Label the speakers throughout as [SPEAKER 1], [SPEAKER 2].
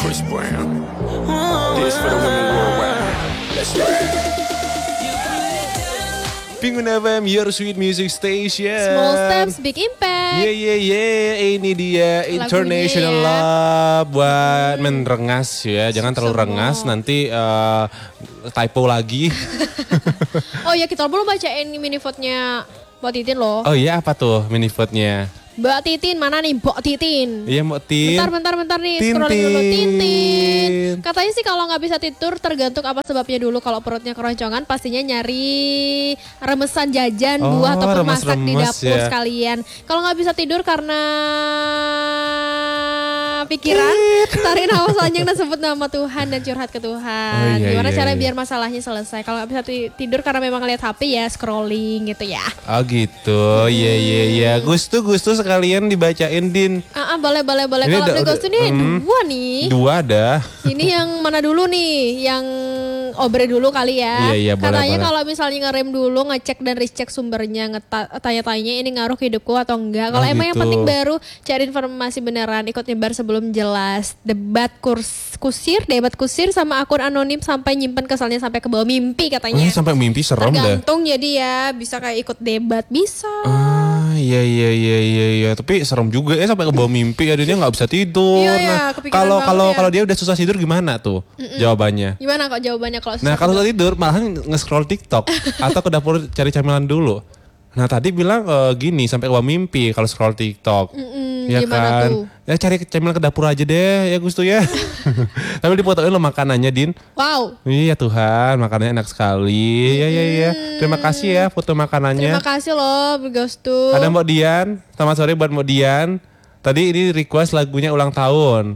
[SPEAKER 1] Chris Brown. This for the women worldwide. Let's ride.
[SPEAKER 2] Penguin FM, your sweet music station.
[SPEAKER 3] Small steps, big impact.
[SPEAKER 2] Ini dia International
[SPEAKER 3] ya.
[SPEAKER 2] Love buat merengas ya. Jangan terlalu rengas, nanti typo lagi.
[SPEAKER 3] Oh ya, kita belum bacain mini vote-nya Mbak Titin loh.
[SPEAKER 2] Oh iya, apa tuh mini vote-nya?
[SPEAKER 3] Mbak Titin, mana nih Mbak Titin?
[SPEAKER 2] Iya Mbak Tin.
[SPEAKER 3] Bentar nih,
[SPEAKER 2] Tin,
[SPEAKER 3] scrolling dulu.
[SPEAKER 2] Tin.
[SPEAKER 3] Tintin. Katanya sih kalau nggak bisa tidur tergantung apa sebabnya dulu. Kalau perutnya keroncongan pastinya nyari remesan jajan, buah ataupun masak di dapur
[SPEAKER 2] ya.
[SPEAKER 3] sekalian. Kalau nggak bisa tidur karena pikiran, tarik nafas panjang dan sebut nama Tuhan dan curhat ke Tuhan. Gimana cara biar masalahnya selesai? Kalau nggak bisa tidur karena memang lihat HP ya scrolling gitu ya.
[SPEAKER 2] Oh gitu, iya. Gustu sekalian dibacain Din.
[SPEAKER 3] Boleh.
[SPEAKER 2] Ini
[SPEAKER 3] Kalau The Ghost ini dua nih.
[SPEAKER 2] Dua ada.
[SPEAKER 3] Ini yang mana dulu nih? Yang obre dulu kali ya.
[SPEAKER 2] Iya,
[SPEAKER 3] Katanya
[SPEAKER 2] boleh.
[SPEAKER 3] kalau misalnya ngerem dulu, ngecek dan recheck sumbernya, tanya-tanya ini ngaruh ke hidupku atau enggak. Kalau emang yang
[SPEAKER 2] gitu.
[SPEAKER 3] penting baru cari informasi beneran, ikut nyebar sebelum jelas. Debat kusir sama akun anonim sampai nyimpen kesalnya sampai ke bawah mimpi katanya.
[SPEAKER 2] Sampai mimpi serem dah.
[SPEAKER 3] Tergantung jadi ya, bisa kayak ikut debat bisa.
[SPEAKER 2] Iya. Tapi serem juga ya sampai ke bawah mimpi ya, dia nggak bisa tidur.
[SPEAKER 3] Iya, kepikiran banget ya.
[SPEAKER 2] Kalau dia udah susah tidur gimana tuh jawabannya?
[SPEAKER 3] Gimana kok jawabannya kalau
[SPEAKER 2] Nah kalau susah tidur malahan nge-scroll TikTok atau ke dapur cari camilan dulu. Nah tadi bilang gini sampai ke bawah mimpi kalau scroll TikTok. Ya
[SPEAKER 3] gimana
[SPEAKER 2] kan?
[SPEAKER 3] tuh?
[SPEAKER 2] Ya cari camilan ke dapur aja deh ya Gustu ya. Tapi dipotoin lo makanannya Din.
[SPEAKER 3] Wow.
[SPEAKER 2] Iya Tuhan, makanannya enak sekali. Iya. Terima kasih ya foto makanannya.
[SPEAKER 3] Terima kasih loh Ghostu.
[SPEAKER 2] Ada Mbak Dian, selamat sore buat Mbak Dian. Tadi ini request lagunya ulang tahun.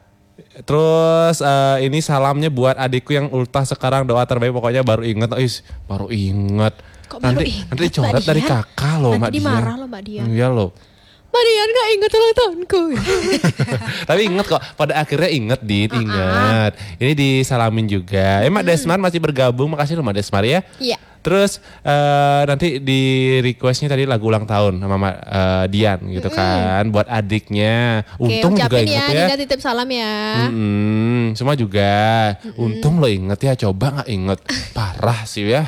[SPEAKER 2] Terus ini salamnya buat adikku yang ultah sekarang, doa terbaik pokoknya baru inget. Baru inget.
[SPEAKER 3] Kok baru inget,
[SPEAKER 2] Nanti coret
[SPEAKER 3] Mbak
[SPEAKER 2] dari
[SPEAKER 3] Dian?
[SPEAKER 2] kakak loh Mbak
[SPEAKER 3] Nanti
[SPEAKER 2] Dian.
[SPEAKER 3] dimarah loh Mbak Dian.
[SPEAKER 2] Iya loh.
[SPEAKER 3] Mbak Dian gak inget ulang tahunku.
[SPEAKER 2] Tapi inget kok, pada akhirnya inget Din, inget. Ini disalamin juga. Mbak Desmar masih bergabung, makasih loh Mbak Desmar ya.
[SPEAKER 3] Iya.
[SPEAKER 2] Terus nanti di requestnya tadi lagu ulang tahun sama Mbak Dian gitu kan, buat adiknya. Untung juga
[SPEAKER 3] ucapin
[SPEAKER 2] inget
[SPEAKER 3] ya,
[SPEAKER 2] ya.
[SPEAKER 3] Dinda titip salam ya.
[SPEAKER 2] Semua juga. Untung lo inget ya, coba gak inget. Parah sih ya.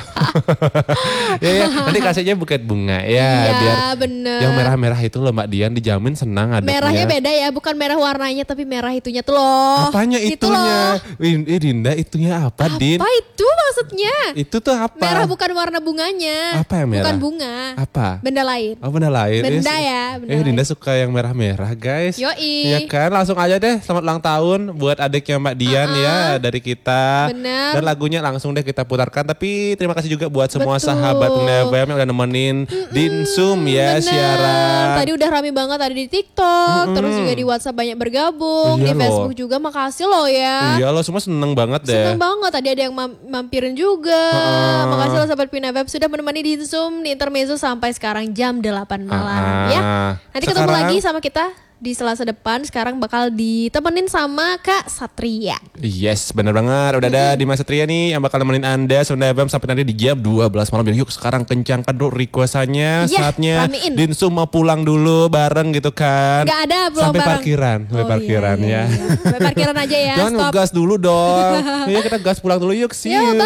[SPEAKER 2] ya. Nanti kasihnya buket bunga ya.
[SPEAKER 3] Iya,
[SPEAKER 2] Biar
[SPEAKER 3] bener.
[SPEAKER 2] yang merah-merah itu loh Mbak Dian dijamin senang adiknya.
[SPEAKER 3] Merahnya beda ya, bukan merah warnanya tapi merah itunya tuh loh.
[SPEAKER 2] Apanya
[SPEAKER 3] Itu
[SPEAKER 2] itunya?
[SPEAKER 3] loh.
[SPEAKER 2] Dinda itunya apa Din?
[SPEAKER 3] Apa itu maksudnya?
[SPEAKER 2] Itu tuh apa?
[SPEAKER 3] Merah bukan warna bunganya.
[SPEAKER 2] Apa yang merah?
[SPEAKER 3] Bukan bunga.
[SPEAKER 2] Apa?
[SPEAKER 3] Benda lain.
[SPEAKER 2] Oh benda lain.
[SPEAKER 3] Benda ya, benda lain.
[SPEAKER 2] Dinda suka yang merah-merah guys.
[SPEAKER 3] Yoi.
[SPEAKER 2] Ya kan langsung aja deh selamat ulang tahun buat adiknya Mbak Dian ya dari kita.
[SPEAKER 3] Bener.
[SPEAKER 2] Dan lagunya langsung deh kita putarkan. Tapi terima kasih juga buat semua
[SPEAKER 3] Betul.
[SPEAKER 2] sahabat FM yang udah nemenin Dinsum ya
[SPEAKER 3] Bener.
[SPEAKER 2] siaran.
[SPEAKER 3] Tadi udah rame banget tadi di TikTok, terus juga di WhatsApp banyak bergabung,
[SPEAKER 2] Iya
[SPEAKER 3] di
[SPEAKER 2] loh.
[SPEAKER 3] Facebook juga makasih loh ya.
[SPEAKER 2] Iya lo semua seneng banget deh.
[SPEAKER 3] Seneng banget, tadi ada yang mampirin juga. Makasih loh sahabat Pina Web sudah menemani di Zoom di Intermezzo sampai sekarang jam 8 malam ya. Nanti ketemu
[SPEAKER 2] Sekarang-
[SPEAKER 3] lagi sama kita di Selasa depan, sekarang bakal ditemenin sama Kak Satria.
[SPEAKER 2] Yes, benar banget. Udah ada Dimas Satria nih yang bakal nemenin Anda Sonda FM sampai nanti di jam 12 malam. Yuk sekarang kencangkan dulu requestannya.
[SPEAKER 3] Iya,
[SPEAKER 2] Saatnya
[SPEAKER 3] ramein.
[SPEAKER 2] Dinsum mau pulang dulu bareng gitu kan.
[SPEAKER 3] Gak ada belum
[SPEAKER 2] Sampai
[SPEAKER 3] bareng.
[SPEAKER 2] parkiran, sampai parkiran ya.
[SPEAKER 3] Sampai parkiran aja ya.
[SPEAKER 2] Jangan
[SPEAKER 3] Stop.
[SPEAKER 2] ngegas dulu dong. Iya kita gas pulang dulu yuk. See
[SPEAKER 3] Yuk,
[SPEAKER 2] you.